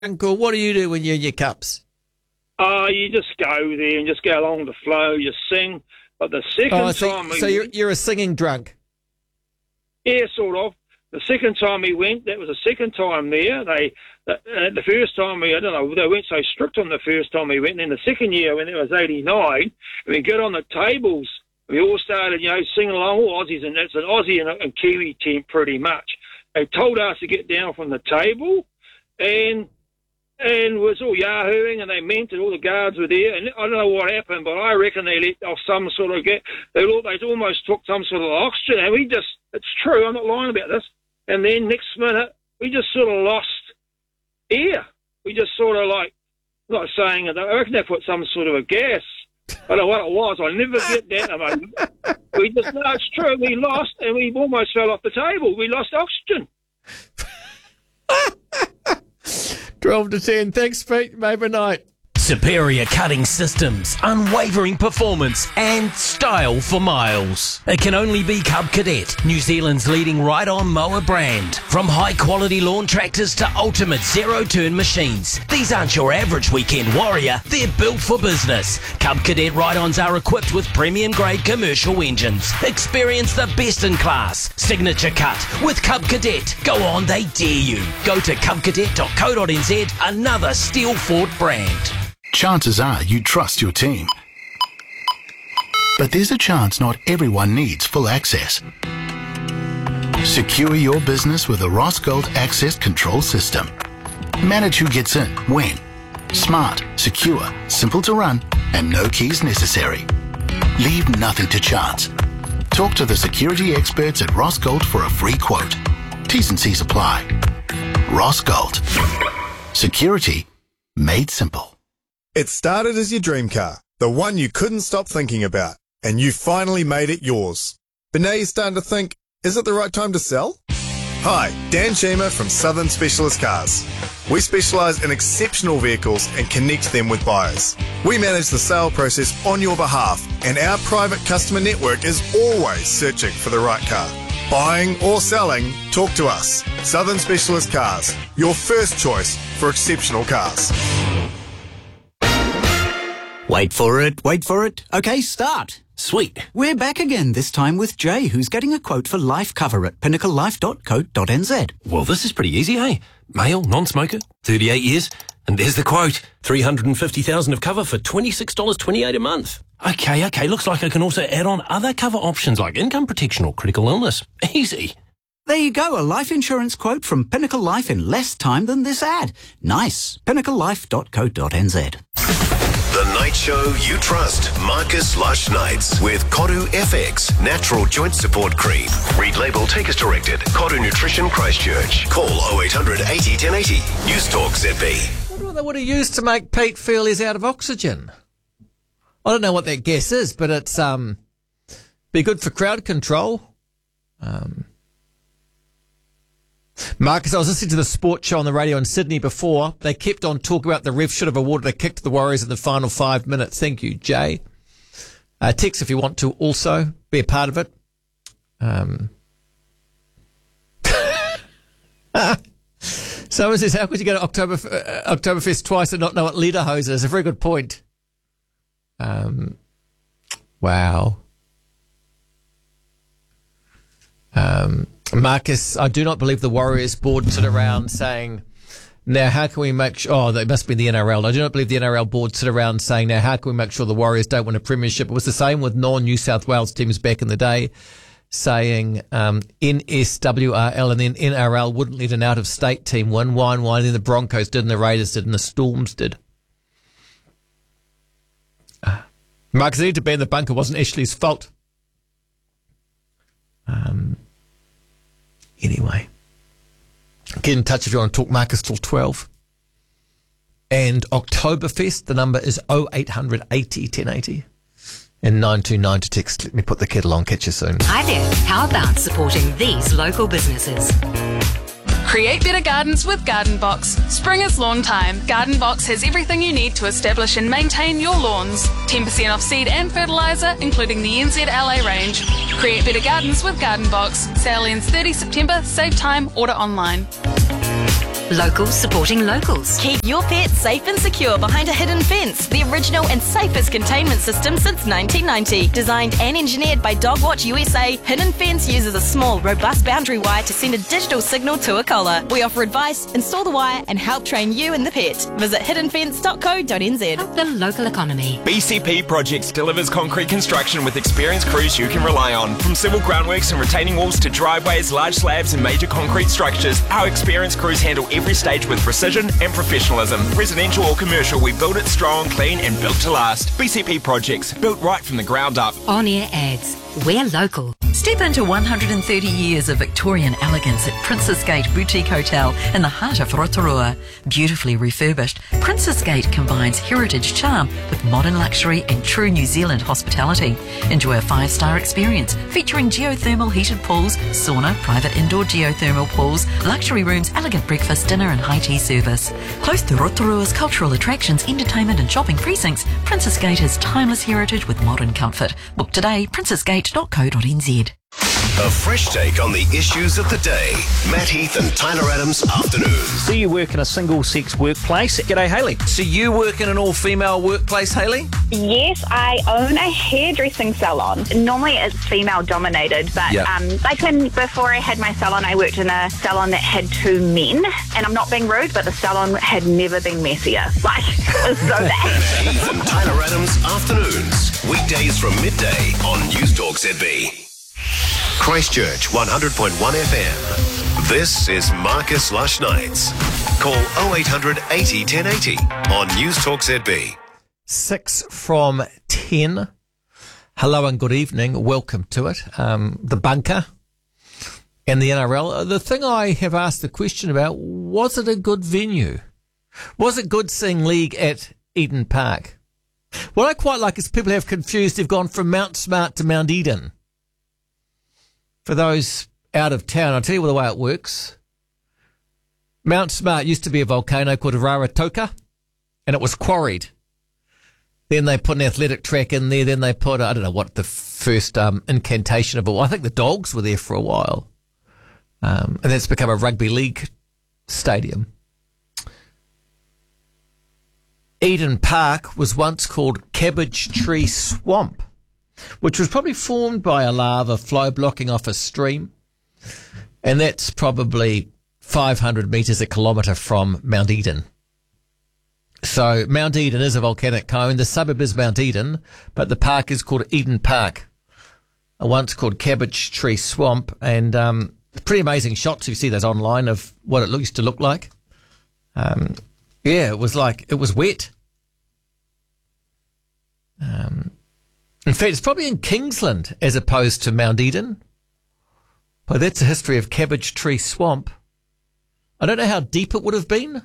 Uncle, what do you do when you're in your cups? You just go there and just go along with the flow. You sing. But the second time... So you're a singing drunk? Yeah, sort of. The second time we went, that was the second time there. The first time I don't know, they weren't so strict on the first time we went. And then the second year, when it was 89, we got on the tables. We all started, singing along, all Aussies, and it's an Aussie and Kiwi team pretty much. They told us to get down from the table, and was all yahooing, and they meant it. All the guards were there, and I don't know what happened, but I reckon they let off some sort of they almost took some sort of oxygen, and it's true, I'm not lying about this. And then next minute, we just sort of lost air. We just sort of not saying it, I reckon they put some sort of a gas. I don't know what it was. I never get that. No, it's true. We lost, and we almost fell off the table. We lost oxygen. 12 to 10. Thanks, Pete. Maybe night. Superior cutting systems, unwavering performance and style for miles. It can only be Cub Cadet, New Zealand's leading ride-on mower brand. From high-quality lawn tractors to ultimate zero-turn machines, these aren't your average weekend warrior. They're built for business. Cub Cadet ride-ons are equipped with premium-grade commercial engines. Experience the best in class. Signature cut with Cub Cadet. Go on, they dare you. Go to cubcadet.co.nz, another Steel Ford brand. Chances are you trust your team. But there's a chance not everyone needs full access. Secure your business with a Rossgold Access Control System. Manage who gets in, when. Smart, secure, simple to run, and no keys necessary. Leave nothing to chance. Talk to the security experts at Rossgold for a free quote. T's and C's apply. Rossgold. Security made simple. It started as your dream car, the one you couldn't stop thinking about, and you finally made it yours. But now you're starting to think, is it the right time to sell? Hi, Dan Sheamer from Southern Specialist Cars. We specialise in exceptional vehicles and connect them with buyers. We manage the sale process on your behalf, and our private customer network is always searching for the right car. Buying or selling, talk to us. Southern Specialist Cars, your first choice for exceptional cars. Wait for it. Okay, start. Sweet. We're back again, this time with Jay, who's getting a quote for life cover at pinnaclelife.co.nz. Well, this is pretty easy, eh? Male, non-smoker, 38 years, and there's the quote. $350,000 of cover for $26.28 a month. Okay, looks like I can also add on other cover options like income protection or critical illness. Easy. There you go, a life insurance quote from Pinnacle Life in less time than this ad. Nice. pinnaclelife.co.nz. The night show you trust. Marcus Lush Nights with Koru FX Natural Joint Support Cream. Read label, take as directed. Koru Nutrition Christchurch. Call 0800 80 1080. News Talk ZB. I wonder what they would have used to make Pete feel he's out of oxygen. I don't know what that guess is, but it's be good for crowd control. Marcus, I was listening to the sports show on the radio in Sydney before. They kept on talking about the ref should have awarded a kick to the Warriors in the final 5 minutes. Thank you, Jay. Text if you want to also be a part of it. Someone says, how could you go to Oktoberfest twice and not know what lederhosen is? A very good point. Wow. Marcus, I do not believe the Warriors board sit around saying, now how can we make sure, they must be the NRL. I do not believe the NRL board sit around saying, now how can we make sure the Warriors don't win a premiership? It was the same with non-New South Wales teams back in the day, saying NSWRL and then NRL wouldn't let an out-of-state team win. Why, and then the Broncos did and the Raiders did and the Storms did. Marcus, I need to ban the bunker. Wasn't Ashley's fault. Anyway, get in touch if you want to talk Marcus till 12. And Oktoberfest, the number is 0800 80 1080 and 929 to text. Let me put the kettle on. Catch you soon. Hi there. How about supporting these local businesses? Create better gardens with Garden Box. Spring is lawn time. Garden Box has everything you need to establish and maintain your lawns. 10% off seed and fertiliser, including the NZLA range. Create better gardens with Garden Box. Sale ends 30 September. Save time. Order online. Locals supporting locals. Keep your pet safe and secure behind a hidden fence. The original and safest containment system since 1990. Designed and engineered by Dogwatch USA, Hidden Fence uses a small, robust boundary wire to send a digital signal to a collar. We offer advice, install the wire, and help train you and the pet. Visit hiddenfence.co.nz. Help the local economy. BCP Projects delivers concrete construction with experienced crews you can rely on. From civil groundworks and retaining walls to driveways, large slabs and major concrete structures, our experienced crews handle every stage with precision and professionalism. Residential or commercial, we build it strong, clean and built to last. BCP Projects, built right from the ground up. On-air ads. We're local. Step into 130 years of Victorian elegance at Princess Gate Boutique Hotel in the heart of Rotorua. Beautifully refurbished, Princess Gate combines heritage charm with modern luxury and true New Zealand hospitality. Enjoy a 5-star experience featuring geothermal heated pools, sauna, private indoor geothermal pools, luxury rooms, elegant breakfast, dinner and high tea service. Close to Rotorua's cultural attractions, entertainment and shopping precincts, Princess Gate has timeless heritage with modern comfort. Book today, princessgate.co.nz. A fresh take on the issues of the day. Matt Heath and Tyler Adams afternoons. Do you work in a single-sex workplace? G'day, Hayley. So you work in an all-female workplace, Hayley? Yes, I own a hairdressing salon. Normally it's female-dominated, but before I had my salon, I worked in a salon that had 2 men. And I'm not being rude, but the salon had never been messier. Like, it was so bad. Heath and Tyler Adams afternoons. Weekdays from midday on News Talk ZB. Christchurch 100.1 FM. This is Marcus Lush Nights. Call 0800 80 1080 on News Talk ZB. 6 from 10. Hello and good evening. Welcome to it. The bunker and the NRL. The thing I have asked the question about, was it a good venue? Was it good seeing league at Eden Park? What I quite like is people have confused. They've gone from Mount Smart to Mount Eden. For those out of town, I'll tell you the way it works. Mount Smart used to be a volcano called Raratoka, and it was quarried. Then they put an athletic track in there. Then they put, I don't know what the first incantation of it was. I think the Dogs were there for a while. And then it's become a rugby league stadium. Eden Park was once called Cabbage Tree Swamp, which was probably formed by a lava flow blocking off a stream. And that's probably 500 metres, a kilometre from Mount Eden. So Mount Eden is a volcanic cone. The suburb is Mount Eden, but the park is called Eden Park, once called Cabbage Tree Swamp. And pretty amazing shots. You see those online of what it used to look like. It was wet. In fact, it's probably in Kingsland as opposed to Mount Eden. But that's the history of Cabbage Tree Swamp. I don't know how deep it would have been.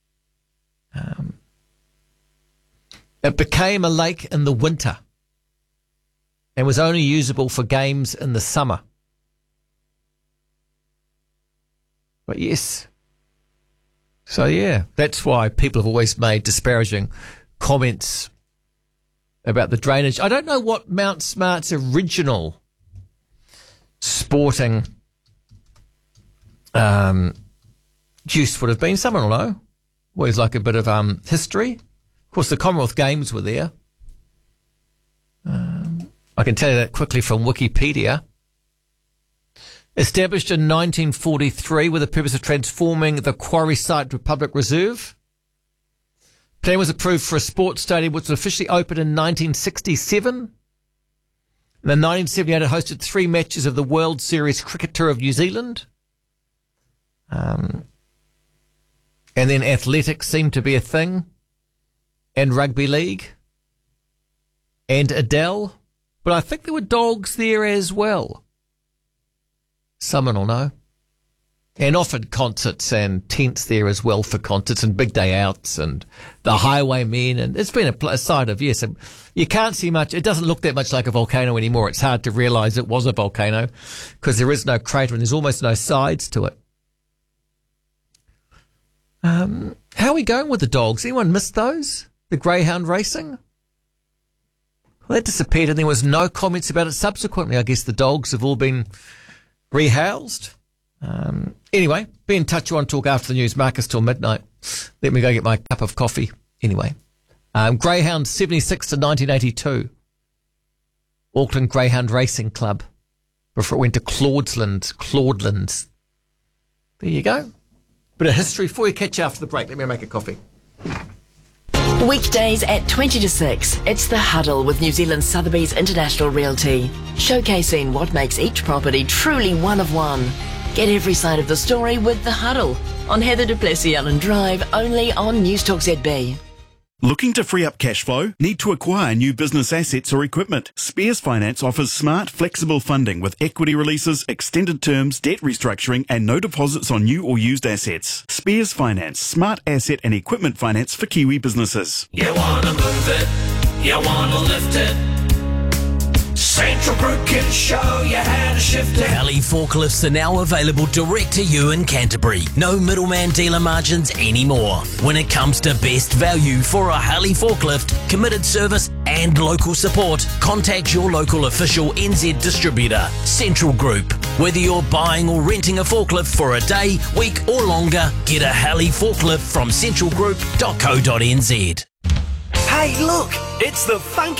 It became a lake in the winter and was only usable for games in the summer. But yes. So yeah, that's why people have always made disparaging comments about the drainage. I don't know what Mount Smart's original sporting use would have been. Someone will know. Always like a bit of history. Of course, the Commonwealth Games were there. I can tell you that quickly from Wikipedia. Established in 1943 with the purpose of transforming the quarry site to a public reserve. Plan was approved for a sports stadium which was officially opened in 1967. And in 1978 it hosted 3 matches of the World Series Cricket Tour of New Zealand. And then athletics seemed to be a thing. And rugby league. And Adele. But I think there were dogs there as well. Someone will know. And offered concerts and tents there as well for concerts and big day outs and the Highwaymen. And it's been a site of, yes, you can't see much. It doesn't look that much like a volcano anymore. It's hard to realise it was a volcano because there is no crater and there's almost no sides to it. How are we going with the dogs? Anyone missed those? The greyhound racing? Well, that disappeared and there was no comments about it subsequently. I guess the dogs have all been rehoused. Anyway, Be in touch. You want to talk after the news, Marcus, till midnight. Let me go get my cup of coffee. Anyway, Greyhound 76 to 1982. Auckland Greyhound Racing Club. Before it went to Claudelands. There you go. Bit of history for you. Catch you after the break. Let me make a coffee. Weekdays at 20 to 6, it's The Huddle with New Zealand Sotheby's International Realty, showcasing what makes each property truly one of one. Get every side of the story with The Huddle on Heather du Plessis-Allen Drive, only on Newstalk ZB. Looking to free up cash flow? Need to acquire new business assets or equipment? Spears Finance offers smart, flexible funding with equity releases, extended terms, debt restructuring, and no deposits on new or used assets. Spears Finance, smart asset and equipment finance for Kiwi businesses. You wanna move it? You wanna lift it? Central Group can show you how to shift it. Heli forklifts are now available direct to you in Canterbury. No middleman dealer margins anymore. When it comes to best value for a Heli forklift, committed service and local support, contact your local official NZ distributor, Central Group. Whether you're buying or renting a forklift for a day, week or longer, get a Heli forklift from centralgroup.co.nz. Hey, look, it's the funky